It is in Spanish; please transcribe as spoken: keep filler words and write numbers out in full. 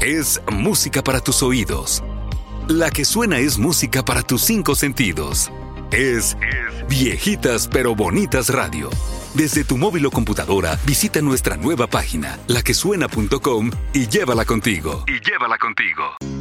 es música para tus oídos. La que suena es música para tus cinco sentidos. Es Viejitas pero Bonitas Radio. Desde tu móvil o computadora, visita nuestra nueva página, la que suena punto com y llévala contigo. Y llévala contigo.